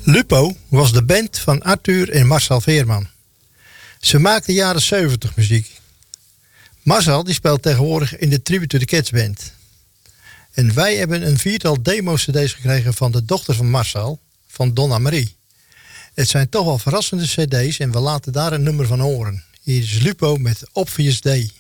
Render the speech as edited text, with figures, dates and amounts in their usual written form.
Lupo was de band van Arthur en Marcel Veerman. Ze maakten jaren 70 muziek. Marcel die speelt tegenwoordig in de Tribute to the Cats band. En wij hebben een 4-tal demo-cd's gekregen van de dochter van Marcel, van Donna Marie. Het zijn toch wel verrassende cd's en we laten daar een nummer van horen. Hier is Lupo met Obvious Day.